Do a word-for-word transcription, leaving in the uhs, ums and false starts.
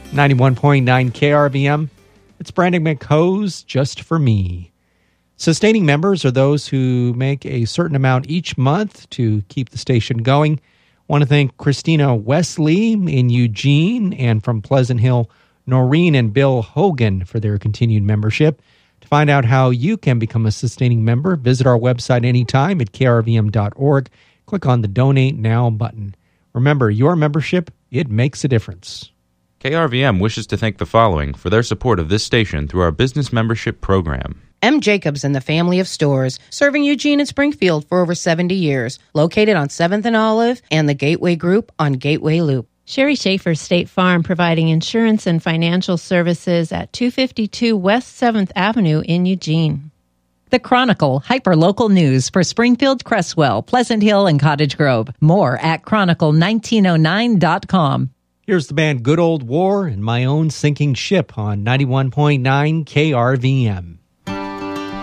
ninety-one point nine K R V M. It's Brandon McHose, just for me. Sustaining members are those who make a certain amount each month to keep the station going. I want to thank Christina Wesley in Eugene and from Pleasant Hill, Noreen and Bill Hogan for their continued membership. To find out how you can become a sustaining member, visit our website anytime at K R V M dot org. Click on the Donate Now button. Remember, your membership, it makes a difference. K R V M wishes to thank the following for their support of this station through our business membership program. M. Jacobs and the family of stores, serving Eugene and Springfield for over seventy years, located on seventh and Olive and the Gateway Group on Gateway Loop. Sherry Schaefer State Farm, providing insurance and financial services at two fifty-two West seventh Avenue in Eugene. The Chronicle, hyper-local news for Springfield, Cresswell, Pleasant Hill, and Cottage Grove. More at chronicle nineteen oh nine dot com. Here's the band Good Old War and My Own Sinking Ship on ninety-one point nine K R V M.